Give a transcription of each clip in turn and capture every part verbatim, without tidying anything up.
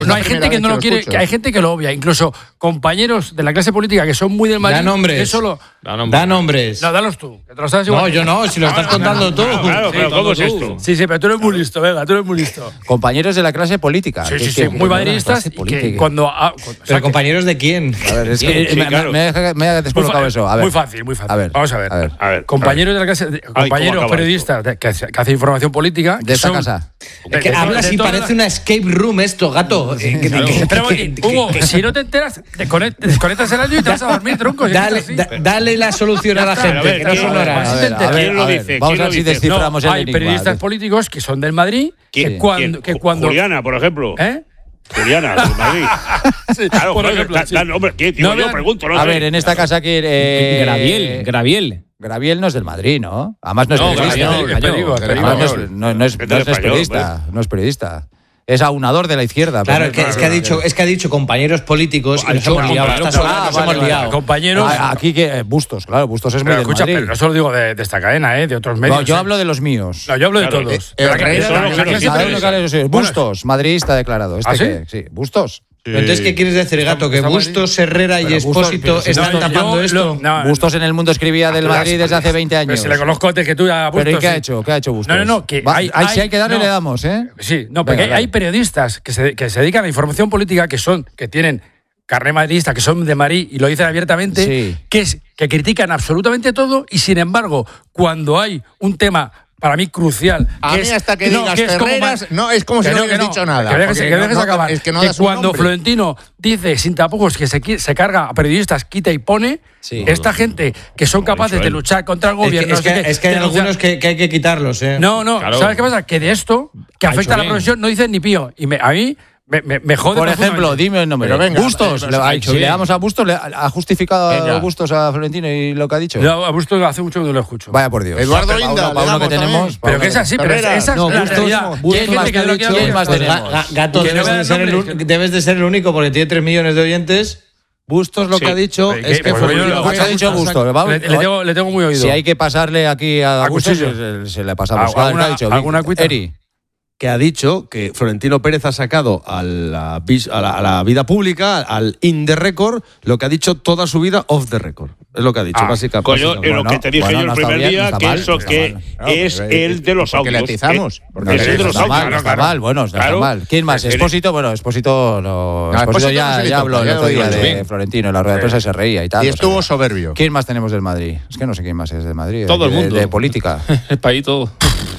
no hay gente que no lo quiere, que hay gente que lo obvia, incluso compañeros de la clase política que son muy del Madrid. Da nombres. Eso lo, da nombres. Da nombres. No, dalos tú. Que te lo sabes igual. No, yo no, si lo estás contando tú. Claro, claro, sí, pero ¿cómo es esto? Sí, sí, pero tú eres muy listo, venga, tú eres muy listo. Compañeros de la clase política. Sí, sí, sí, muy madridistas y que cuando... Ah, ¿Pero o sea, compañeros de quién? A ver, es que sí, me, claro. me, me, me ha descolocado muy eso. A ver. Muy fácil, muy fácil. A ver, Vamos a ver. A ver. A ver, compañeros a ver. de la clase, de, Ay, compañeros ¿cómo periodistas de, que, que hacen información política. De esta son, casa. De, Es que de, hablas de, de y toda parece la, una escape room esto, gato. Eh, que- Claro. que- Pero, que- que- Hugo, que- si no te enteras, desconect- desconectas el audio y te vas a dormir, tronco. Dale, da- dale la solución a la Ya está, gente, a ver, que no ¿quién- son a ver, horas. A ver, a ver, ¿Quién lo a ver, dice? vamos ¿Quién a lo ver si dice? desciframos No, el hay enigma. periodistas políticos que son del Madrid ¿Quién? que cuando, ¿Quién? que cuando Juliana, por ejemplo. ¿Eh? Juliana, de Madrid. Sí, Claro, por joder, ejemplo, da- sí. da nombre. ¿Quién? Digo, No, yo vean- pregunto, no A sé. ver, en esta casa aquí. Eh, Graviel, Graviel. Graviel no es del Madrid, ¿no? Además no es No, periodista. Graviel, Es perigo, es perigo. Además no es, no, no es, Vete no al es español, periodista. No es periodista. Es aunador de la izquierda. Claro, pero- es que, es que ha dicho, es que ha dicho compañeros políticos y Ha nos dicho hemos liado. compañeros, Estas horas Ah, nos vale, hemos vale. liado. compañeros. Ah, aquí que eh, Bustos, claro, Bustos es muy Pero del escucha, Madrid. pero no solo digo de, de esta cadena, ¿eh? De otros medios. No, yo ¿eh? hablo de los míos. No, yo hablo de Claro, todos. eh, Pero eh, que- eso la- no- la eso no clase se ¿Sabes sabe. lo que es? Bueno, Bustos, madridista declarado. ¿Este ¿Ah, sí? qué? Sí, Bustos. Pero entonces, ¿qué quieres decir, gato? ¿Que Está mal Bustos, Herrera y Pero Bustos- Expósito pero si están no, tapando yo esto? lo- no, Bustos en el mundo escribía del pero Madrid las- desde hace veinte Pero años. si le conozco antes que tú a Bustos. ¿Pero y qué ha sí. hecho? ¿Qué ha hecho Bustos? No, no, no, que Va, hay- hay- si hay- hay que darle, no. le damos, ¿eh? Sí, no, porque Venga, hay, hay dale. periodistas que se, que se dedican a la información política que son, que tienen carné madridista, que son de Madrid y lo dicen abiertamente, Sí. que, es, que critican absolutamente todo y sin embargo, cuando hay un tema para mí crucial. A que mí es- hasta que no, digas que es como Ferreras, más- no, es como si que no que hubieras dicho nada, Que dejes, porque que dejes no- acabar. es que no que das un cuando nombre. Florentino dice sin tapujos que se, qui- se carga a periodistas, quita y pone, Sí. esta gente que son capaces de luchar contra el Es que, gobierno. es no sé que- qué, es que hay denunciar- algunos que, que hay que quitarlos, ¿eh? No, no, Claro. ¿sabes qué pasa? Que de esto, que Ha afecta hecho a la bien. profesión, no dicen ni pío. Y me- a mí me, me, me jode. Por ejemplo, profundamente. dime el nombre. Pero venga, Bustos. pero le- ha si hecho le bien. damos a Bustos, ¿le ¿ha justificado Venga. a Bustos a Florentino y lo que ha dicho? Yo a Bustos hace mucho que no lo escucho. Vaya por Dios. Eduardo Para Inda, uno- le para uno que damos tenemos. también. para Pero uno que es así, pero Ferreras. esa es No, la Bustos- realidad. Bustos Y hay gente más que te no ha lo dicho, quiere ¿quién más oír. tenemos? Ga- Gato, Que no debes me de, dan ser el, nombres, un- que- debes de ser el único porque tiene tres millones de oyentes. Bustos lo Sí. que ha dicho Oye, es ¿qué? que Pues fue yo muy- lo- ¿Qué ha dicho Bustos? Vamos- Le, le tengo, le tengo muy oído. Si hay que pasarle aquí a, A Bustos, cuchillo. se, se le pasamos. ¿Alguna- A ver, ¿qué ha dicho? alguna cuita? Eri. que ha dicho que Florentino Pérez ha sacado a la, vis- a la, a la vida pública, al in the record, lo que ha dicho toda su vida off the record. Es lo que ha dicho, Ah, básica- coño, básicamente. en lo que te dije bueno, yo no el está primer bien, día, no está que mal, eso no está que mal. Claro, es porque- el de los porque le audios. atizamos, Eh, porque es el de no los está mal, audios. no está claro. mal, bueno, no está Claro. mal. ¿Quién más? Eres- Expósito, bueno, Expósito, no, No, Expósito Expósito ya, no se le ya toca, habló el ya otro lo día digo de yo. Florentino en la rueda de prensa y se reía y tal. Y o sea, estuvo soberbio. ¿Quién más tenemos del Madrid? Es que no sé quién más es del Madrid. Todo el de- mundo. De, política. El país todo.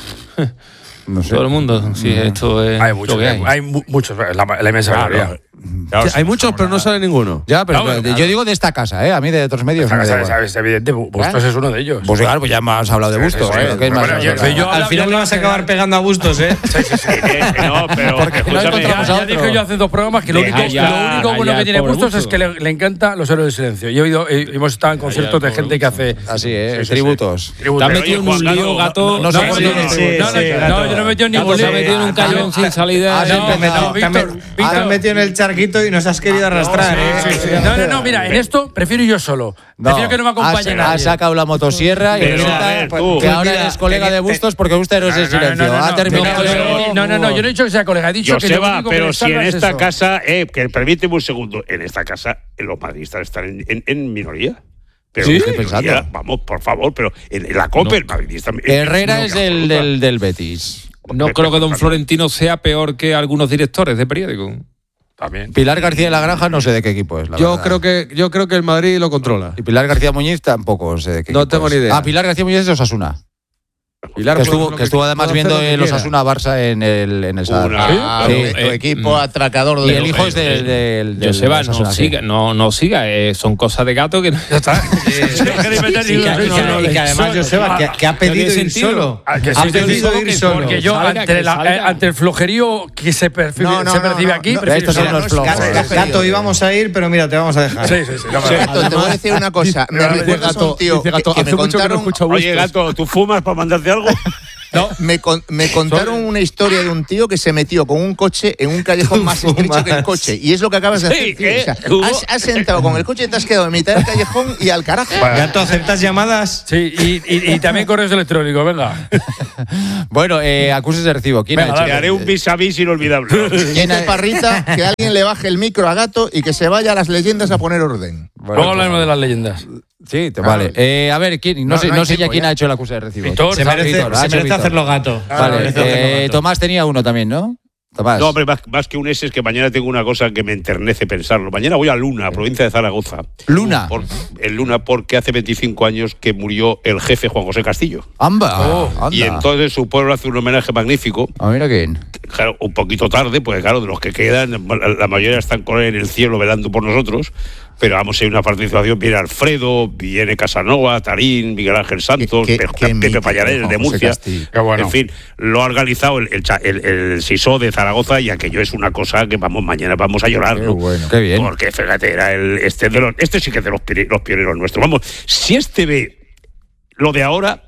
No sé. Todo el mundo. Sí, esto es Hay lo muchos, que hay, hay. mu- muchos, la, la inmensa mayoría. Sí, hay muchos, pero no sale ninguno. Ya, pero No, yo digo de esta casa, ¿eh? A mí de otros medios. Esa no me da casa, igual. es evidente, Bustos es uno de ellos. Pues claro, pues ya hemos hablado de Bustos. sí, sí. ¿Qué más? Bueno, yo- O sea, yo- Al final le vas a acabar pegando a Bustos, ¿eh? Sí, sí, sí. Eh, no, pero Porque no escúchame, encontramos Ya, a ya otro. dije yo hace dos programas que lo Deja único, ya, lo único bueno ya, que tiene pobre Bustos es Bustos. que le, le encanta los héroes del silencio. Yo he ido, eh, hemos estado en conciertos de pobre gente que hace Así, ¿eh? Sí, sí, sí. Tributos. Te tributos. has Pero, metido en oye, un Juan lío, Gato, gato. no- no No, sé no, por no, qué- no, sí, No, no, sí, no, gato. yo no me he metido en Gato ningún se ha lío. metido en un callón sin salida. Has no, empezado- no, te has Víctor, met- Víctor. has metido en el charquito y nos has querido arrastrar, ¿eh? Sí, sí. No, no, no, mira, en esto prefiero ir yo solo. Prefiero que no me acompañe has, nadie. has sacado la motosierra y Pero, resulta a ver, que tú. ahora Mira, eres colega te- de Bustos porque gusta héroes del No, no, silencio. no, no, Ha no, terminado. no, no, no, no, no, yo no he dicho que sea colega, he dicho que lo Joseba, único que pero le si salva en es esta eso. casa, eh, que permíteme un segundo, en esta casa los madridistas están en, en- en minoría. Pero ¿Sí? en Estoy minoría, pensando. vamos, por favor, pero en, en la COPE el madridista... Herrera no, es que del, absoluta. del, del Betis. No creo que don Florentino sea peor que algunos directores de periódico. También. Pilar García de la Granja no sé de qué equipo es. La Yo verdad. creo que yo creo que el Madrid lo controla. Y Pilar García Muñiz tampoco sé de qué No equipo tengo es. ni idea. Ah, Pilar García Muñiz es de Osasuna. Pilar Que puede estuvo, hacer lo que estuvo además puede viendo hacer lo que el quiera. Osasuna Barça en el, en el Sadar. Una- Ah, Sí. tu, tu Eh, equipo mm. atracador de Y el los hijo es del, del, del Joseba, Osasuna, no sí. siga, no, no siga, eh, son cosas de gato que no. Ya está. No queréis meter Y ni que, uno. y que- y que además, Joseba, que, que ha pedido tiene ir sentido. solo. Ah, que Ha sí, pedido sí, ir que- solo. Porque yo, Salga, ante, que la- salga. eh, ante el flojerío que se percibe, No, no, se no, percibe no, aquí, no, prefiero estos son ir los solo. flojos. Gato, Gato, íbamos a ir, pero mira, te vamos a dejar. Sí, sí, sí. no me- Gato, te voy a decir una cosa. Me Dice recuerdas a un Gato, tío dice Gato, que, que hace me mucho que no contaron... escucho a Oye, Bustos. gato, ¿tú fumas para mandarte algo? No. Me, con- me contaron una historia de un tío que se metió con un coche en un callejón más estrecho que el coche. Y es lo que acabas de Sí, hacer, tío. ¿eh? O sea, Hugo. has, has entrado con el coche y te has quedado en mitad del callejón y al carajo. Gato, ¿aceptas llamadas? Sí, y, y- y también correos electrónicos, venga. Bueno, eh, acuses de recibo. ¿Quién Venga, ha hecho? Te haré un vis a vis inolvidable. Dice Parrita que alguien le baje el micro a Gato y que se vaya a las leyendas a poner orden. Bueno, Luego hablaremos de las leyendas. Sí, te vale. Eh, a ver, ¿quién? No, No, sé, no no hay sé ya tiempo, quién ya. ha hecho el acuse de recibo. Víctor, Se ¿sabes? merece, Víctor, ha se hecho merece Víctor. hacerlo gato. Vale, Merece hacerlo eh, gato. Tomás tenía uno también, ¿no? Tomás. No, hombre, más, más que un ese es que mañana tengo una cosa que me enternece pensarlo. Mañana voy a Luna, provincia de Zaragoza. Luna. Por, en Luna, porque hace veinticinco años que murió el jefe Juan José Castillo. Amba. Oh, anda. Y entonces su pueblo hace un homenaje magnífico. Ah, mira quién. Claro, un poquito tarde, porque claro, de los que quedan, la mayoría están con él en el cielo velando por nosotros. Pero vamos, hay una participación, viene Alfredo, viene Casanova, Tarín, Miguel Ángel Santos, Qué- qué- Pe- qué Pepe mítico, Pallares de José Murcia. Castillo. Qué bueno. En fin, lo ha organizado el, el, cha- el, el S I S O de Zaragoza y aquello es una cosa que vamos, mañana vamos a llorar, Qué ¿no? bueno. Qué bien. Porque fíjate, era el, este, de los, este sí que es de los, pire- los pioneros nuestros. Vamos, si este ve lo de ahora,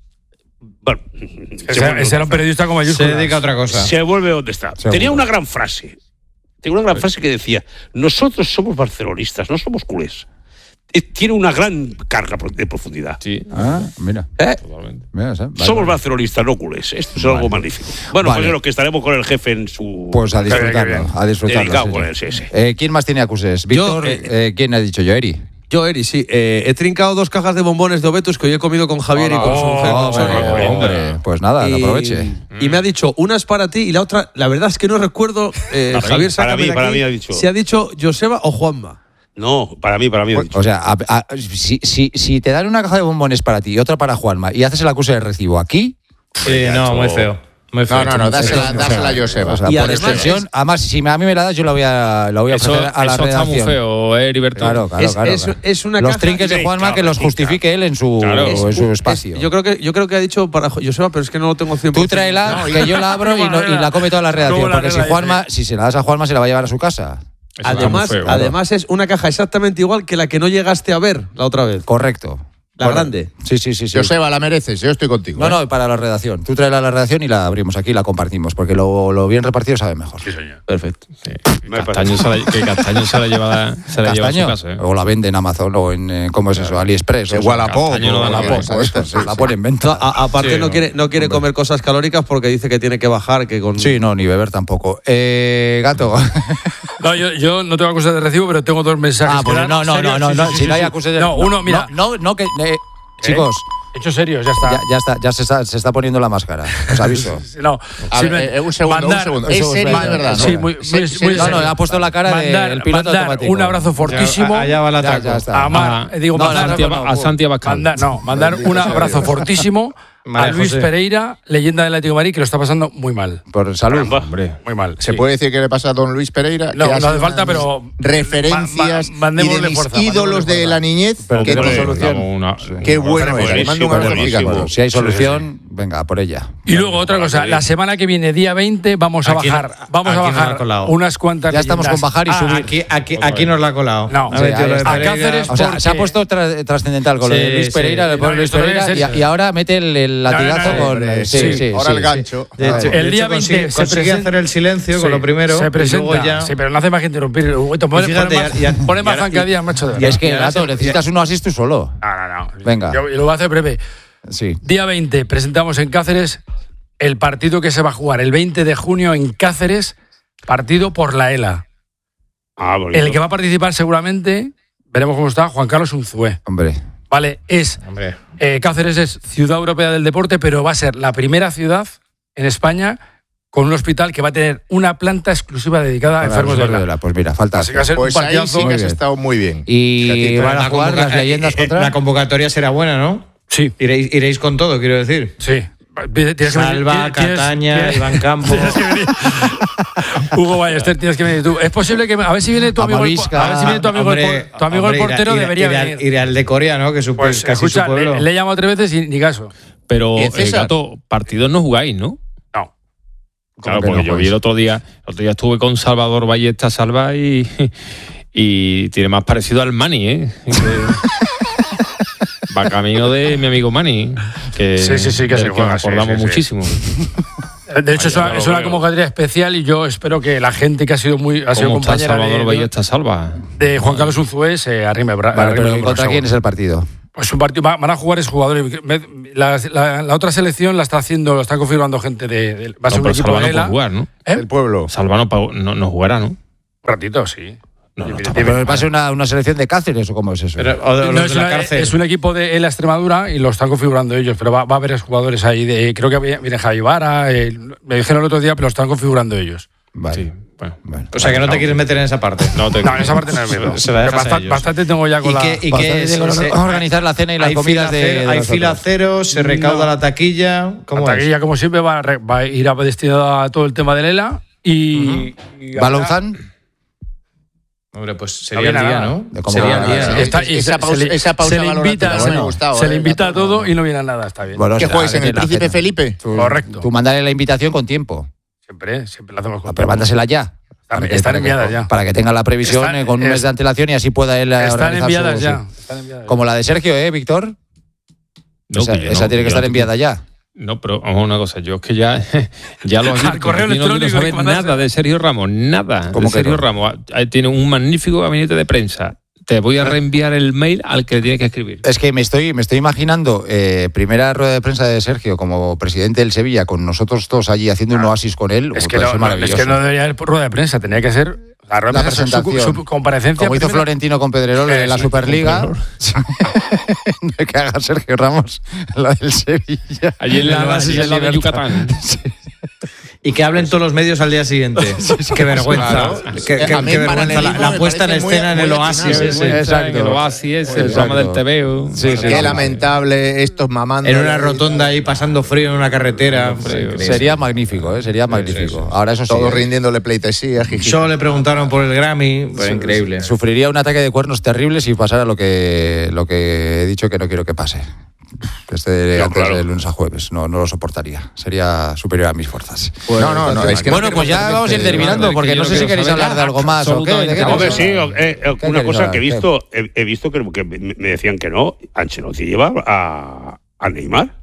bueno, se Ese, vuelve ese era un periodista con Se mayúsculas. dedica a otra cosa. se vuelve donde está. Seguro. Tenía una gran frase. Tenía una gran frase que decía: nosotros somos barcelonistas, no somos culés. Eh, Tiene una gran carga pro- de profundidad. Sí, Ah, mira. ¿Eh? totalmente. Mira, ¿sabes? Vale, Somos vale. barcelonistas, no culés. Esto es algo magnífico. Bueno, Vale. pues es lo que estaremos con el jefe en su. Pues a Qué bien, qué disfrutarlo. bien. A disfrutarlo. Dedicado sí, con sí. él, sí, sí. Eh, ¿Quién más tiene acuses? Víctor, eh, eh, ¿quién ha dicho yo? Eri. Yo, Eri, sí. Eh, he trincado dos cajas de bombones de Obetus que hoy he comido con Javier y con su mujer. Oh, con Sonia. hombre, hombre, pues nada, lo Y- aproveche. Y me ha dicho, una es para ti y la otra, la verdad es que no recuerdo, eh, Para mí, Javier, sácame para mí, de para aquí, mí ha dicho. si ha dicho Joseba o Juanma. No, para mí, para mí. ha dicho. O sea, a- a- si, si, si te dan una caja de bombones para ti y otra para Juanma y haces el acuse de recibo aquí, Sí, no, muy feo. Muy feo. No, no, no, dásela, Eso- dásela a Joseba. o sea, Y por además extensión, es- además, si a mí me la das, yo la voy a, la voy a Eso, ofrecer a la eso está redacción. muy feo, eh, Heriberto. Claro, claro, Es- claro, es- claro. es una Los caja- trinques de Sí, Juanma claro, que los sí, justifique él en su, Claro. en su Es- espacio. yo, creo que, yo creo que ha dicho para Joseba, pero es que no lo tengo cien por ciento. Tú tráela, que yo la abro y, no- y la come toda la redacción. ¿Cómo la Porque si regla Juanma, si se la das a Juanma, se la va a llevar a su casa. Eso está Además, muy feo. además es una caja exactamente igual que la que no llegaste a ver la otra vez. Correcto. La Correcto. grande. Sí, sí, sí. sí. Joseba, la mereces, yo estoy contigo. No, ¿eh? no, para la redacción. Tú tráela a la redacción y la abrimos aquí y la compartimos, porque lo, lo bien repartido sabe mejor. Sí, señor. Perfecto. Sí. Me Castaño se la, que Castaño se la lleva, se la lleva a su Castaño, casa. ¿eh? o la vende en Amazon o en, eh, ¿cómo es eso? AliExpress. En o eso. Wallapop. Castaño no da la Wallapop, posta, o Eso, esto, se sí, la sí. pone en No, venta. a- aparte Sí, no no. quiere, no quiere comer cosas calóricas porque dice que tiene que bajar, que con Sí, no, ni beber tampoco. Eh, gato. No, yo, yo no tengo acusas de recibo, pero tengo dos mensajes. Ah, que pues dar. no, no, ¿Serio? no, no, Sí, no, sí, si sí, no hay sí. acuses de No, uno, mira. No, no, que. eh, chicos, Hecho serio, ya está. ya, ya está, ya se está, se está poniendo la máscara. Os aviso. No, A sí, ver, me- eh, un segundo, mandar- un segundo. eso Es es serio verdad. de verdad. Sí, ¿no? muy, Se- muy, se- muy No, no, serio. ha puesto la cara mandar, del piloto mandar automático. un abrazo fortísimo. Allá va la Ya, taco. ya está. a, Mar- Ah, eh, digo, no, mandar, a Santi Ab- a Santi Abascal. mandar- no, mandar un abrazo fortísimo a María Luis José. Pereira, leyenda del Atlético de Madrid, que lo está pasando muy mal. Por salud. Caramba. Hombre. Muy mal. ¿Se sí. puede decir qué le pasa a don Luis Pereira? No, Que ha no sido hace falta, una de mis pero- referencias ma- ma- mandémosle y de mis fuerza, ídolos mandémosle de fuerza. la niñez. Pero que tenemos no- solución. Damos una- Qué Bueno, bueno es. Le buenísimo, mando un abrazo buenísimo. gigante. Bueno, si hay solución, venga, por ella. Y luego otra cosa, la semana que viene, día veinte, vamos a Aquí no- bajar, vamos a aquí no la ha bajar colado. unas cuantas Ya estamos leyendas. con bajar y Ah, subir. Aquí, aquí, aquí nos la ha colado. No. Ha Sí, metido ahí lo de está. A Pereira. Cáceres- O sea, se ha Porque- puesto tra- trascendental con lo de Sí, Luis sí. Pereira, le pone No, Luis esto debe Pereira ser- y, y ahora mete el, el latigazo no, no, con. eh, sí, sí, sí, ahora sí, el gancho. De hecho, El de día hecho, veinte consigue, se consigue presenta- hacer el silencio con Sí, lo primero se y presenta, luego ya... sí, pero no hace más que interrumpir. Uy, te pone, Y fíjate, pone más, ya- ya- pone más y ahora- zancadillas, macho. de Y es que, Y ahora gato, se- necesitas uno así tú solo. No, no, no. Venga. Yo, yo lo voy a hacer breve. Sí. Día veinte, presentamos en Cáceres el partido que se va a jugar el veinte de junio en Cáceres, partido por la ELA. Ah, bonito. El que va a participar seguramente, veremos cómo está, Juan Carlos Unzué. Hombre. Vale, es Hombre, eh, Cáceres es ciudad europea del deporte, pero va a ser la primera ciudad en España con un hospital que va a tener una planta exclusiva dedicada a enfermos de ELA. Pues mira, falta. Así que va a ser Pues un ahí partidazo. sí que has bien. estado muy bien. Y Gatito, van a la jugar convoca- las leyendas eh, eh, contra. La convocatoria será buena, ¿no? Sí, Iréis, iréis con todo, quiero decir. sí. Tienes que venir- Salva, tienes- Cataña, tienes- Iván Campo. tienes que venir. Hugo Ballester, tienes que venir tú. Es posible que. A ver si viene tu amigo. El, Amavisca. a ver si viene tu amigo, el, Hombre, por- tu amigo el hombre, portero, irá- debería irá- venir. Irá al de Corea, ¿no? Que es su- Pues casi escucha, su pueblo. le, le he llamado tres veces y ni caso. Pero, ¿Y eh, César? Gato, partidos no jugáis, ¿no? No. Claro, que porque no yo vi jugáis? el otro día, el otro día estuve con Salvador Ballesta Salva y, y tiene más parecido al Mani, ¿eh? Que- Va camino de mi amigo Mani, que, Sí, sí, sí, que se del juega, nos sí, acordamos sí, sí. muchísimo. De hecho, es una, ya lo es una veo. convocatoria especial y yo espero que la gente que ha sido muy ha sido ¿Cómo está compañera Salvador de, Ballesta Salva? de Juan Carlos Unzué se arrime. bra- Vale, arrime pero con ¿contra los quién es seguros. el partido? Pues un partido, va- van a jugar esos jugadores. Me- La, la- la otra selección la está haciendo, lo está configurando gente de. de- va a ser No, un pero equipo Salva de no puede Ela. jugar, ¿no? ¿Eh? El pueblo. Salva no, pa- no, no jugará, ¿no? Un ratito, sí. No, no, Dime- ¿Pero dime. va a ser una, una selección de Cáceres o cómo es eso? Pero, o de, No, los es, de la una- cárcel. es un equipo de la Extremadura y lo están configurando ellos, pero va, va a haber jugadores ahí. De, creo que viene Javi Vara, eh, me dijeron el otro día, pero lo están configurando ellos. Vale. Sí, bueno. Bueno. O sea, que no te quieres meter en esa parte. No, te, No, en esa parte no me meto. Se la dejas a Bastante, ellos. bastante tengo ya con ¿Y la. qué- y Bastante qué es? digo, Se- vamos a organizar la cena y las hay comidas fila de, cero, de Hay nosotros. fila cero, se recauda No. la taquilla. ¿Cómo La es? taquilla, como siempre, va a, re- va a ir a destinado a todo el tema de Lela y. y ¿Balonzán? Hombre, pues No sería el viene día, nada. ¿no? De cómo Sería va, el día. sí. ¿no? Está- y Esa se- pausa- se le- esa pausa se le invita, valorativa, se, me ha gustado, se le eh, invita la- a todo y no viene a nada, está bien. Bueno, ¿Qué será, juegues en que el tiene la Príncipe cena. Felipe? Tú, Correcto. Tú mandale la invitación con tiempo. Siempre, siempre la hacemos con Ah, Pero mándasela ya. Están, Para que- están para que- enviadas ya. Para que tenga la previsión Están- eh, con un mes es- de antelación y así pueda él eh, Están organizar enviadas su- ya. sí. Están enviadas ya. Como la de Sergio, ¿eh, Víctor? No, esa que yo esa no, tiene que yo estar no- enviada ya. No, pero vamos a una cosa, yo es que ya, ya lo Al advierto, correo aquí no quiero electrónico saber que mandaste. nada de Sergio Ramos, nada ¿Cómo de que Sergio no? Ramos. Ahí tiene un magnífico gabinete de prensa. Te voy a reenviar el mail al que le tiene que escribir. Es que me estoy, me estoy imaginando eh, primera rueda de prensa de Sergio como presidente del Sevilla, con nosotros todos allí haciendo un oasis con él. Es Uy, que, puede no, ser no, es maravilloso. que no debería haber rueda de prensa, tenía que ser la rueda La de prensa, su, presentación. su comparecencia. Como hizo primero. Florentino con Pedrerol Eh, en la sí, Superliga. Que haga Sergio Ramos la del Sevilla. Allí en la El base oasis de, la de libertad. Yucatán. Y que hablen todos los medios al día siguiente. Qué vergüenza. Claro. Qué, qué- A mí qué el vergüenza. La, paralelismo la me puesta en parece muy- escena en muy el atinado. oasis. Sí, ese. En Exacto. el Oasis, el Exacto. programa del T V. Sí, sí. Qué lamentable, estos mamando. En una rotonda ahí pasando frío en una carretera. Frío. Sería magnífico, ¿eh? Sería magnífico. Ahora eso sí. Todos ¿eh? rindiéndole pleitesía, jiji. Solo le preguntaron por el Grammy. Pues increíble. Sufriría un ataque de cuernos terrible si pasara lo que, lo que he dicho que no quiero que pase. Que esté No, antes claro. de lunes a jueves. No, no lo soportaría. Sería superior a mis fuerzas. No, no, no, es que no bueno, pues ya queremos vamos a ir hacer- terminando, es que porque yo no no sé si quiero queréis saber hablar de algo más o qué. ¿De qué absolutamente queréis Hombre, hablar? sí, eh, eh, ¿Qué una queréis cosa hablar? que he ¿Qué? visto, he, he visto que, que me me decían que no, Ancelotti lleva a, a Neymar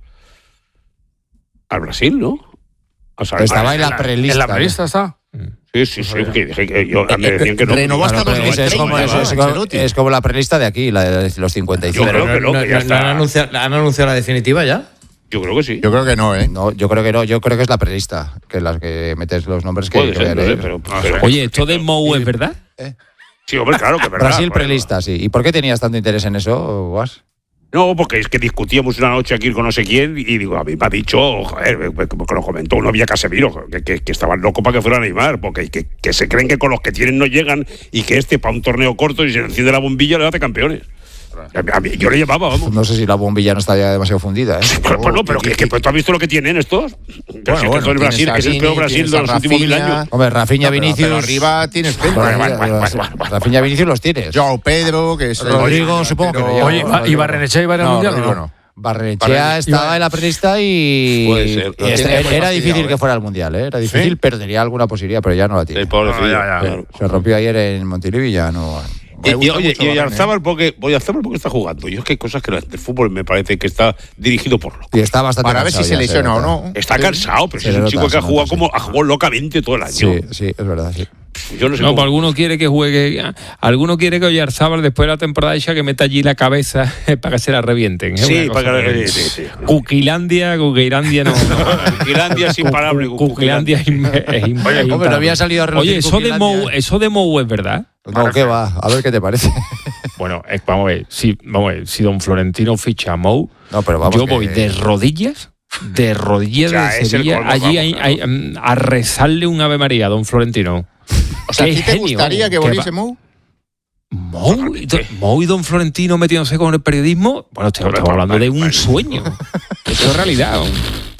al Brasil, ¿no? O sea, Estaba a- en la prelista. En la prelista está. Sí, sí, sí, que dije que yo, me decían que no. Renovó hasta Bueno, pero dos mil es, es como, treinta, es, es ¿no? como- Ancelotti. es como la prelista de aquí, la de los cincuenta y cinco. Yo creo que no, que ya está. ¿Han anunciado, ¿Han anunciado la definitiva ya? Yo creo que sí. Yo creo que no, ¿eh? No, yo creo que no, yo creo que es la prelista, que las que metes los nombres que, Puede que ser, voy a no sé, leer. pero, pero- Oye, ¿esto de Mou es verdad? sí, hombre, claro que es verdad. Brasil bueno. prelista, sí. ¿Y por qué tenías tanto interés en eso, Guas? No, porque es que discutíamos una noche aquí con no sé quién y digo, a mí me ha dicho, joder, como que lo comentó uno vía Casemiro, que, que, que estaban locos para que fuera Neymar, porque que, que se creen que con los que tienen no llegan y que este para un torneo corto y se le enciende la bombilla le hace campeones. A mí- yo le llevaba, vamos. No sé si la bombilla no está ya demasiado fundida, ¿eh? Pues, pues no, pero que, que pues, tú has visto lo que tienen estos. Pero si es que bueno, todo el Brasil, tienes a que es el Vini, peor Brasil tienes de a los últimos mil Rafinha. años. Hombre, Rafinha, No, pero- Vinicius. pero arriba tienes Bueno, gente. bueno, bueno, bueno, bueno. Rafinha, Vinicius los tienes. Joao Pedro, que es el- Rodrigo, Oye, supongo que pero- no lleva. Oye, ¿y Barrenechea iba a ir al No, mundial o Rodrigo no? no. Barrenechea Barrenechea- estaba en la prelista y, Puede ser. y Lo este- tiene muy era fastidiado, difícil ¿eh? que fuera al mundial, ¿eh? Era difícil, ¿Sí? pero tenía alguna posibilidad, pero ya no la tiene. El pobrecillo. No, ya, ya. Claro. Se rompió ayer en Montilivi y ya no. Y, Me y, gusta oye, mucho y Barren, Oyarzábal porque, Oyarzábal porque está jugando. Yo es que hay cosas que el fútbol me parece que está dirigido por loco. Y está bastante Para ver si cansado se ya, lesiona o nota. no. Está cansado, pero si Se es un nota, chico que se ha jugado nota, como ha jugado locamente todo el año. Sí, sí, es verdad, sí. Yo no sé No, cómo- pues alguno quiere que juegue. Alguno quiere que Oyarzábal después de la temporada hecha que meta allí la cabeza para que se la revienten. ¿eh? Sí, Una cosa para que- que- sí, sí. Cuquilandia, Cuquilandia no. no. Cuquilandia es imparable, Cu- Cuquilandia es im- es im- es Hombre, no imparable. había salido a relucir Oye, eso de, Cuquilandia, Mou, ¿eh? eso de Mou es verdad. No, ¿qué va? A ver qué te parece. Bueno, es- vamos a ver, si, vamos a ver, si don Florentino ficha a Mou, No, pero vamos yo que- voy de rodillas, de rodillas O sea, de es el Sevilla, colmo, allí vamos, hay- claro. hay, mm, a rezarle un Ave María a don Florentino. O sea, ¿a Qué ti te genio, gustaría que qué volviese va- Mou? Mou y, don, Mou y don Florentino metiéndose con el periodismo, bueno, estamos, estamos hablando de un sueño. Esto es realidad.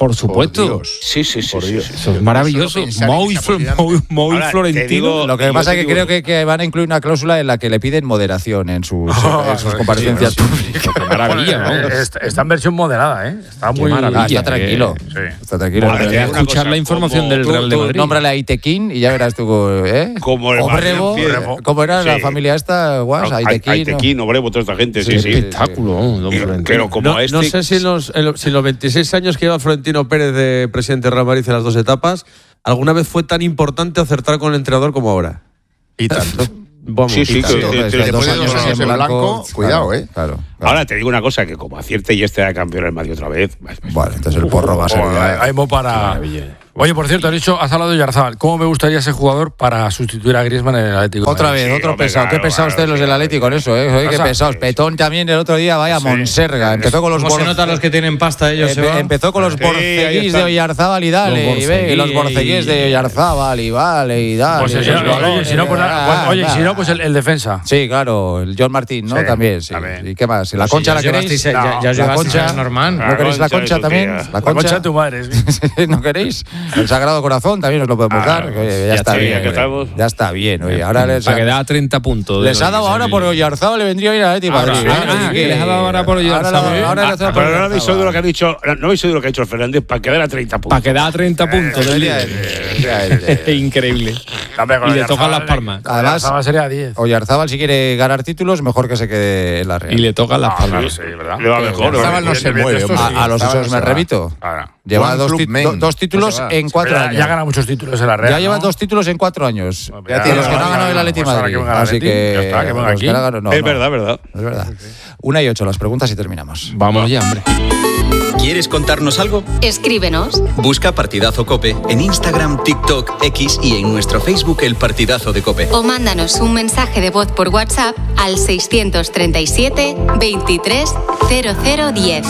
Por supuesto. Por Dios. Sí, sí, sí. Por sí, Dios. sí. Eso es maravilloso. Solo pensar en Mau y, esa Flo- posibilidad Mau- Mau y Ahora, te Florentino. digo- Lo que Yo pasa te es que digo- creo que, que van a incluir una cláusula en la que le piden moderación en sus, Oh, en sus sí, comparecencias sí, públicas. Qué maravilla, Bueno, vamos. está, está en versión moderada, ¿eh? Está Qué muy... maravilla. Ah, está tranquilo. Sí. Está tranquilo. Ahora, te Voy a digo una escuchar cosa, la información como del Tú, Real de tú Madrid. nómbrale a Itequín y ya verás tú, ¿eh? Como el Obrevo, Madrid, Obrevo. ¿cómo era la Sí. familia esta? Guas, Aitequín. Aitequín, Obrevo, toda esta gente, sí, Sí, sí. sí. Espectáculo, vamos, don Y- Florentino. Pero como No, este... no sé si en, los, en los- si en los veintiséis años que lleva Florentino Pérez de presidente de Real Madrid en las dos etapas, alguna vez fue tan importante acertar con el entrenador como ahora. Y tanto. Vamos, Sí, sí, y tanto. que- Después te- de te- dos te- años te- en en blanco, blanco, cuidado, claro, ¿eh? Claro, claro. Ahora te digo una cosa, que como acierte y este era campeón del Madrid otra vez... Bueno, entonces el porro va a ser. Bueno, ya- hay mo para... Oye, por cierto, has dicho, has hablado de Oyarzábal. ¿Cómo me gustaría ese jugador para sustituir a Griezmann en el Atlético de Otra Madrid? vez, Sí, otro hombre, pesado. claro, Qué pesado claro, ustedes los sí, del Atlético con eso, ¿eh? Oye, qué Pasa. pesados. Petón también el otro día, vaya Sí. Monserga. Empezó con los ¿Cómo se bor- notan los que tienen pasta ellos? Empe- Seba? empezó con los Sí, ahí borceguís está. de Oyarzábal y dale, Los y ve, y los borceguís. borceguís de Oyarzábal y vale, y dale. Pues, y si no, los oye, balones, si no, pues, ah, pues, oye, ah. si no, pues el, el defensa. Sí, claro, el John Martín, ¿no? Sí, también, sí. también. ¿Y qué más? ¿La Pues concha si la ya queréis? llevasteis- ya- No, ya os la llevasteis concha. a Norman. ¿No queréis la La concha concha de tu también? tía. La La concha concha. de tu madre. sí. ¿No queréis? El Sagrado Corazón también os lo podemos Ah, dar. que, oye, ya, ya está está bien. bien, que oye. estamos. Ya está bien. Oye, ahora les, Para que da treinta puntos. de les ha los dado ahora dieciséis por mil. Oyarzábal, le vendría bien a Leti Ahora, Madrid. ah, ¿eh? ah, Y que les ha dado ahora por Oyarzábal. Ahora, ahora Ah, les ha dado Pero por no habéis oído lo que Oyarzábal. ha dicho, no habéis oído lo que ha dicho el Fernández para quedar a treinta puntos. Para que da treinta puntos del líder. Efectivamente. Increíble. Hombre, con Y le Oyarzábal, tocan las palmas. con Además- Oyarzábal sería diez. Oyarzábal, si quiere ganar títulos, mejor que se quede en la Real. Y le tocan las Ah, claro, palmas. sí, ¿verdad? Le va mejor. Oyarzábal ¿no? no se Evidentemente mueve, esto hombre. sí. A, a los Oyarzábal esos no me se va. remito. Ahora. Lleva One dos, club tit- main. do- dos títulos No se va. en cuatro ya, años. ya gana muchos títulos en la Real. Ya lleva ¿no? dos títulos en cuatro años. Ya De tiene los que no razón, ha ganado el ya, Atleti pues ahora Madrid. que venga el Así Atleti, que. ya está, que venga los aquí. no ha ganado- no, Es no. verdad, verdad. Es verdad. Una y ocho, las preguntas y terminamos. Vamos ya, hombre. ¿Quieres contarnos algo? Escríbenos. Busca Partidazo Cope en Instagram, TikTok, X y en nuestro Facebook El Partidazo de Cope. O mándanos un mensaje de voz por WhatsApp al seiscientos treinta y siete veintitrés cero cero diez.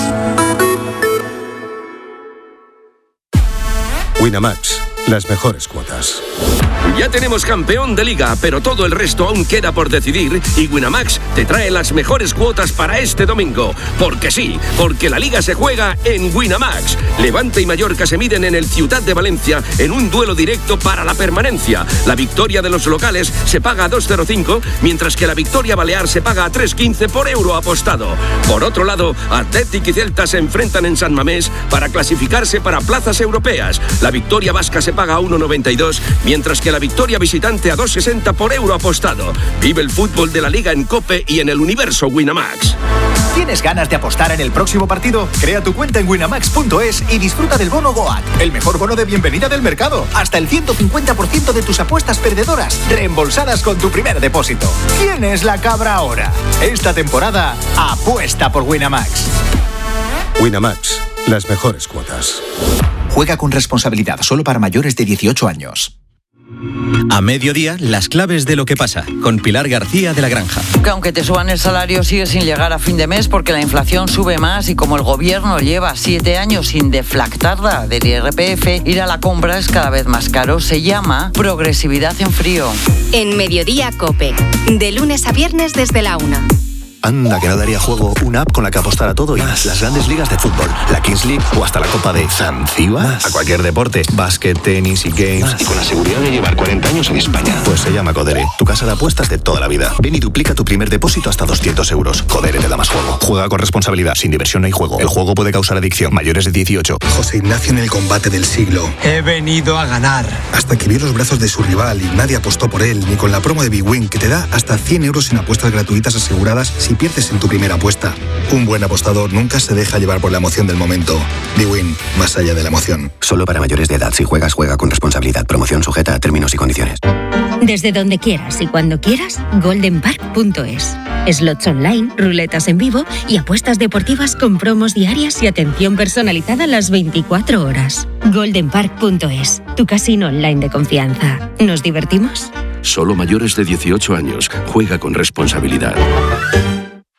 Winamax, las mejores cuotas. Ya tenemos campeón de liga, pero todo el resto aún queda por decidir y Winamax te trae las mejores cuotas para este domingo. Porque sí, porque la liga se juega en Winamax. Levante y Mallorca se miden en el Ciutat de Valencia en un duelo directo para la permanencia. La victoria de los locales se paga a dos coma cero cinco, mientras que la victoria balear se paga a tres coma quince por euro apostado. Por otro lado, Athletic y Celta se enfrentan en San Mamés para clasificarse para plazas europeas. La victoria vasca se paga a uno coma noventa y dos, mientras que la victoria visitante a dos coma sesenta por euro apostado. Vive el fútbol de la Liga en COPE y en el universo Winamax. ¿Tienes ganas de apostar en el próximo partido? Crea tu cuenta en winamax punto es y disfruta del bono Goat, el mejor bono de bienvenida del mercado. Hasta el ciento cincuenta por ciento de tus apuestas perdedoras reembolsadas con tu primer depósito. ¿Quién es la cabra ahora? Esta temporada, apuesta por Winamax. Winamax, las mejores cuotas. Juega con responsabilidad, solo para mayores de dieciocho años. A mediodía, las claves de lo que pasa, con Pilar García de la Granja. Que aunque te suban el salario sigue sin llegar a fin de mes porque la inflación sube más y como el gobierno lleva siete años sin deflactarla del I R P F, ir a la compra es cada vez más caro. Se llama progresividad en frío. En Mediodía Cope, de lunes a viernes desde la una. Anda, que no daría juego una app con la que apostar a todo y más. Las grandes ligas de fútbol, la Kings League o hasta la Copa de Zanzíbar. A cualquier deporte, básquet, tenis y games. Más. Y con la seguridad de llevar cuarenta años en España. Pues se llama Codere, tu casa de apuestas de toda la vida. Ven y duplica tu primer depósito hasta doscientos euros. Codere te da más juego. Juega con responsabilidad, sin diversión no hay juego. El juego puede causar adicción. Mayores de dieciocho. José Ignacio en el combate del siglo. He venido a ganar. Hasta que vio los brazos de su rival y nadie apostó por él, ni con la promo de Big Win, que te da hasta cien euros en apuestas gratuitas aseguradas si pierdes en tu primera apuesta. Un buen apostador nunca se deja llevar por la emoción del momento. Big Win, más allá de la emoción. Solo para mayores de edad. Si juegas, juega con responsabilidad. Promoción sujeta a términos y condiciones. Desde donde quieras y cuando quieras, golden park punto es. Slots online, ruletas en vivo y apuestas deportivas con promos diarias y atención personalizada las veinticuatro horas. golden park punto es, tu casino online de confianza. ¿Nos divertimos? Solo mayores de dieciocho años. Juega con responsabilidad.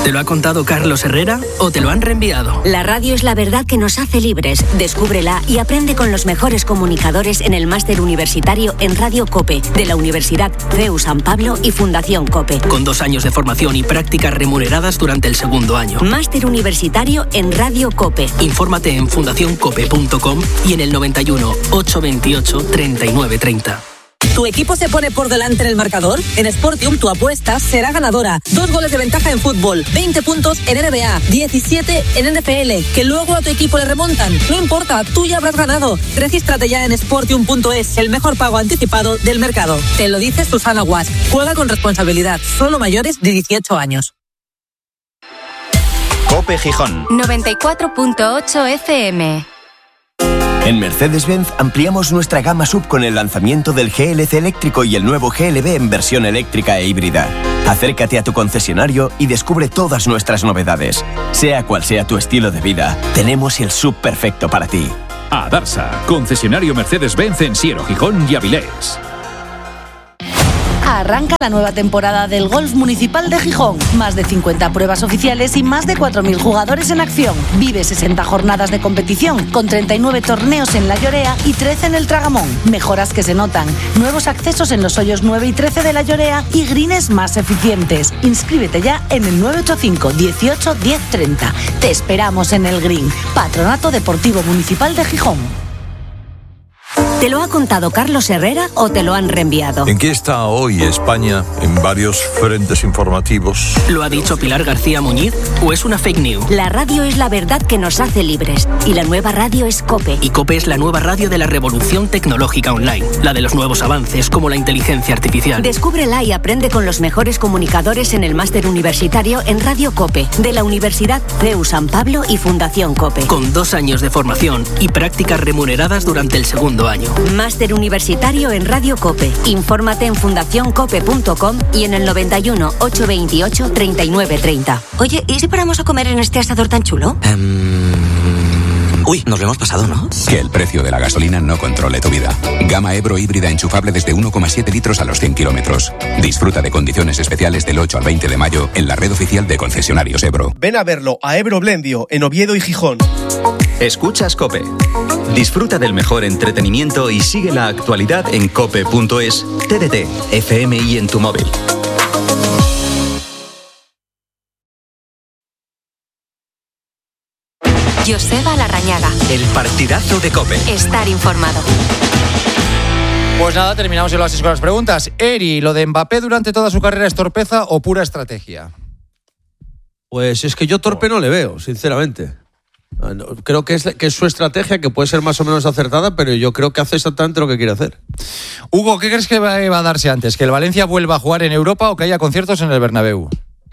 ¿Te lo ha contado Carlos Herrera o te lo han reenviado? La radio es la verdad que nos hace libres. Descúbrela y aprende con los mejores comunicadores en el máster universitario en Radio COPE de la Universidad C E U San Pablo y Fundación COPE. Con dos años de formación y prácticas remuneradas durante el segundo año. Máster universitario en Radio COPE. Infórmate en fundación cope punto com y en el noventa y uno, ochocientos veintiocho, treinta y nueve treinta. ¿Tu equipo se pone por delante en el marcador? En Sportium tu apuesta será ganadora. Dos goles de ventaja en fútbol, veinte puntos en N B A, diecisiete en N F L, que luego a tu equipo le remontan. No importa, tú ya habrás ganado. Regístrate ya en sportium punto es, el mejor pago anticipado del mercado. Te lo dice Susana Guas. Juega con responsabilidad, solo mayores de dieciocho años. COPE Gijón noventa y cuatro punto ocho F M. En Mercedes-Benz ampliamos nuestra gama sub con el lanzamiento del G L C eléctrico y el nuevo G L B en versión eléctrica e híbrida. Acércate a tu concesionario y descubre todas nuestras novedades. Sea cual sea tu estilo de vida, tenemos el sub perfecto para ti. Adarsa, concesionario Mercedes-Benz en Siero, Gijón y Avilés. Arranca la nueva temporada del Golf Municipal de Gijón. Más de cincuenta pruebas oficiales y más de cuatro mil jugadores en acción. Vive sesenta jornadas de competición, con treinta y nueve torneos en La Llorea y trece en el Tragamón. Mejoras que se notan, nuevos accesos en los hoyos nueve y trece de La Llorea y greens más eficientes. Inscríbete ya en el nueve ocho cinco, dieciocho, diez treinta. Te esperamos en el Green. Patronato Deportivo Municipal de Gijón. ¿Te lo ha contado Carlos Herrera o te lo han reenviado? ¿En qué está hoy España en varios frentes informativos? ¿Lo ha dicho Pilar García Muñiz o es una fake news? La radio es la verdad que nos hace libres y la nueva radio es COPE. Y COPE es la nueva radio de la revolución tecnológica online, la de los nuevos avances como la inteligencia artificial. Descúbrela y aprende con los mejores comunicadores en el máster universitario en Radio COPE de la Universidad C E U San Pablo y Fundación COPE. Con dos años de formación y prácticas remuneradas durante el segundo año. Máster universitario en Radio COPE. Infórmate en fundación cope punto com y en el noventa y uno, ochocientos veintiocho, treinta y nueve treinta. Oye, ¿y si paramos a comer en este asador tan chulo? Um... Uy, nos lo hemos pasado, ¿no? Que el precio de la gasolina no controle tu vida. Gama Ebro híbrida enchufable desde uno coma siete litros a los cien kilómetros. Disfruta de condiciones especiales del ocho al veinte de mayo en la red oficial de concesionarios Ebro. Ven a verlo a Ebro Blendio, en Oviedo y Gijón. Escuchas COPE. Disfruta del mejor entretenimiento y sigue la actualidad en cope punto es, T D T, F M y en tu móvil. Joseba Larrañaga. El partidazo de COPE. Estar informado. Pues nada, terminamos el oasis con las preguntas. Eri, ¿lo de Mbappé durante toda su carrera es torpeza o pura estrategia? Pues es que yo torpe no le veo, sinceramente. Creo que es, que es su estrategia, que puede ser más o menos acertada, pero yo creo que hace exactamente lo que quiere hacer. Hugo, ¿qué crees que va a darse antes? ¿Que el Valencia vuelva a jugar en Europa o que haya conciertos en el Bernabéu?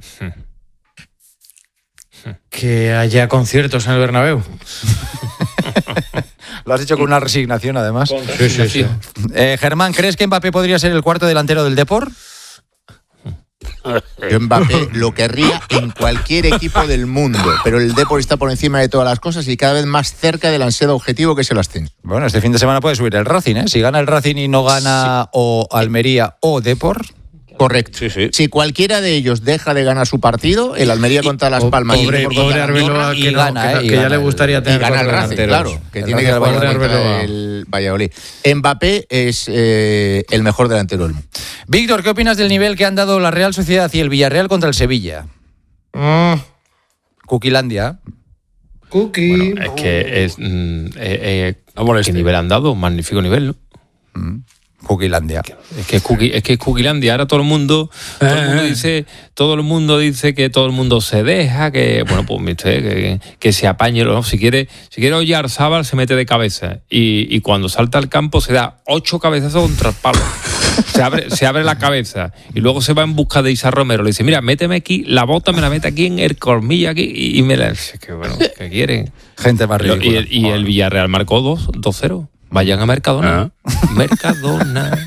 Que haya conciertos en el Bernabéu. Lo has dicho con una resignación, además. Sí, sí, sí. Eh, Germán, ¿crees que Mbappé podría ser el cuarto delantero del Depor? Yo Mbappé lo querría en cualquier equipo del mundo, pero el Depor está por encima de todas las cosas y cada vez más cerca del ansiado objetivo que se las tiene. Bueno, este fin de semana puede subir el Racing, ¿eh? Si gana el Racing y no gana sí. o Almería o Depor. Correcto. Sí, sí. Si cualquiera de ellos deja de ganar su partido, el Almería contra Las Palmas y pobre, pobre Arbeloa, que, gana, no, que, eh, que ya le gustaría tener y gana el Racing, claro, que el tiene que jugar contra el Valladolid. Mbappé es eh, el mejor delantero del mundo. Víctor, ¿qué opinas del nivel que han dado la Real Sociedad y el Villarreal contra el Sevilla? Mm. Cuquilandia. Cookie. Bueno, es que es mm, eh, eh, ¿qué nivel han dado? Un magnífico nivel, ¿no? Mm. Cuquilandia. Es que es, cookie, es que es Cuquilandia. Ahora todo el mundo, todo el mundo dice, todo el mundo dice que todo el mundo se deja, que bueno, pues usted, que, que se apañe, ¿no? Si quiere, si quiere Oyarzábal se mete de cabeza y, y cuando salta al campo se da ocho cabezazos contra el palo. Se abre, se abre la cabeza y luego se va en busca de Isa Romero. Le dice, mira, méteme aquí, la bota me la mete aquí en el colmillo aquí y, y me la. Que bueno, ¿qué quiere? Gente más ridícula. Y, y el Villarreal marcó dos cero. Vayan a Mercadona. ¿Ah? Mercadona.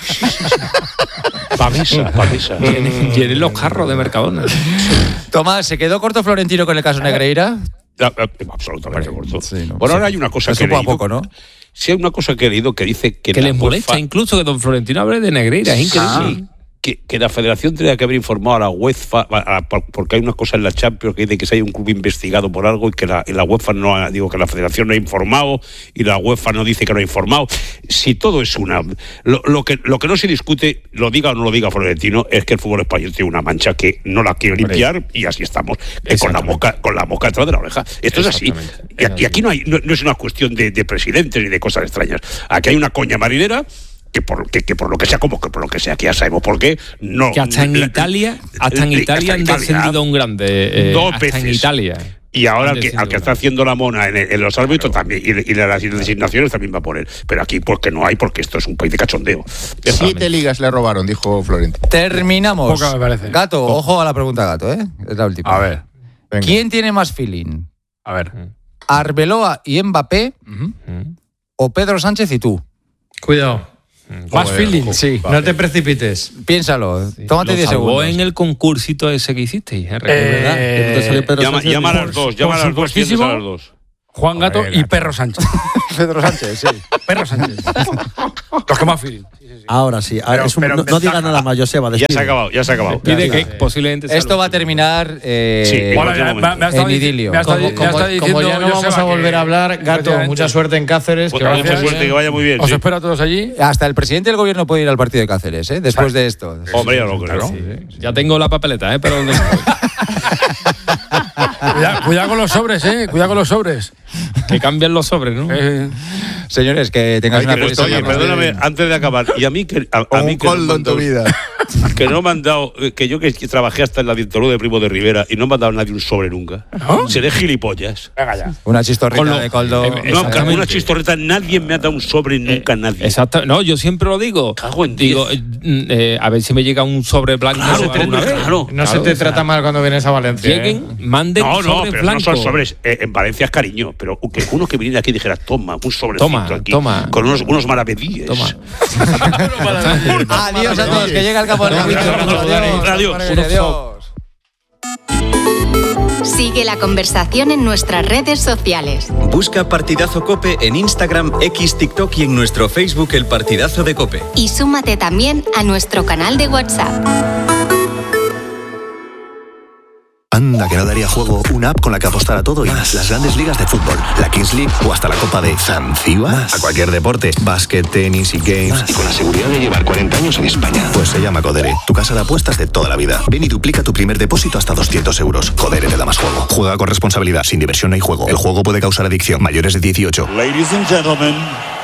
Pavisa, pavisa. Tienen, tienen los carros de Mercadona. Tomás, ¿se quedó corto Florentino con el caso Negreira? Absolutamente corto. Sí, no, bueno, ahora hay una cosa que he leído, a poco, ¿no? Sí, hay una cosa que he leído que dice que... Que les molesta fa... incluso que don Florentino hable de Negreira, es increíble. Que, que la Federación tendría que haber informado a la UEFA, a, a, porque hay unas cosas en la Champions que dice que si hay un club investigado por algo y que la, y la UEFA no ha, digo que la Federación no ha informado y la UEFA no dice que no ha informado. Si todo es una... Lo, lo, que, lo que no se discute, lo diga o no lo diga Florentino, es que el fútbol español tiene una mancha que no la quiere limpiar y así estamos, eh, con la mosca con la mosca detrás de la oreja. Esto es así. Y aquí, aquí no, hay, no, no es una cuestión de, de presidentes ni de cosas extrañas. Aquí hay una coña marinera que por, que, que por lo que sea, como que por lo que sea, que ya sabemos por qué, no. Que hasta en la, Italia, hasta en Italia han descendido un grande. Eh, dos hasta veces. En Italia. Y ahora al que, al que está haciendo la mona en, en los árbitros claro. también, y, y las designaciones también va a poner. Pero aquí, porque no hay, porque esto es un país de cachondeo. Siete ligas le robaron, dijo Florentino. Terminamos. Poca me parece. Gato, oh. ojo a la pregunta, Gato, ¿eh? Es la última. A ver. Venga. ¿Quién tiene más feeling? A ver. ¿Arbeloa y Mbappé? Uh-huh. ¿O Pedro Sánchez y tú? Cuidado. Más feeling, sí. Vale. No te precipites. Piénsalo. Sí. Tómate diez segundos. en el concursito ese que hicisteis, ¿eh? Eh, llama, llama a las dos, llama a las dos, a las dos. Juan Gato ver, y Gato. Perro Sánchez. Pedro Sánchez, sí. Perro Sánchez. Los que más feeling. Sí, sí, sí. Ahora sí. Pero, es un, no, no diga nada más, Joseba. Ya se ha acabado, ya se ha acabado. Pide que posiblemente esto va a terminar eh, sí, bueno, ya, me, me en idilio. Me como, como, como ya no vamos a volver a hablar, Gato, mucha suerte en Cáceres. Pues que mucha vaya, suerte, que vaya muy bien. Os sí. espero a todos allí. Hasta el presidente del gobierno puede ir al partido de Cáceres, ¿eh? Después de esto. Hombre, ya lo creo. Sí, sí. Ya tengo la papeleta, ¿eh? Pero Cuidado, cuidado con los sobres, ¿eh? Cuidado con los sobres. Que cambian los sobres, ¿no? Eh. Señores, que tengáis una feliz Oye, perdóname, antes de acabar, y a mí que a, a mí un que no en tu vida. Que no me han dado, que yo que trabajé hasta en la dictadura de Primo de Rivera y no me han dado nadie un sobre nunca. ¿No? Seré gilipollas. Venga ya. Una chistorrita lo, de Coldo. Eh, no, una chistorrita, nadie me ha dado un sobre nunca, eh, nadie. Exacto. No, yo siempre lo digo. Cago en digo, eh, eh, a ver si me llega un sobre blanco. Claro, claro, claro. No claro, se te trata mal cuando vienes a Valencia. Lleguen, eh. manden no, no, sobre pero blanco. No son sobres. Eh, en Valencia es cariño, pero que uno que viniera aquí dijera, toma, un sobrecito toma, aquí. Toma. Con unos, unos maravedíes. Toma. Adiós a todos, que llega el campo del Adiós. Adiós. Sigue la conversación en nuestras redes sociales. Busca Partidazo Cope en Instagram, X, TikTok y en nuestro Facebook El Partidazo de Cope. Y súmate también a nuestro canal de WhatsApp. Anda, que no daría juego una app con la que apostar a todo y más. Las grandes ligas de fútbol, la Kings League o hasta la Copa de Zanzíbar. A cualquier deporte, básquet, tenis y games. Más. Y con la seguridad de llevar cuarenta años en España. Pues se llama Codere, tu casa de apuestas de toda la vida. Ven y duplica tu primer depósito hasta doscientos euros. Codere te da más juego. Juega con responsabilidad, sin diversión no hay juego. El juego puede causar adicción. Mayores de dieciocho. Ladies and gentlemen.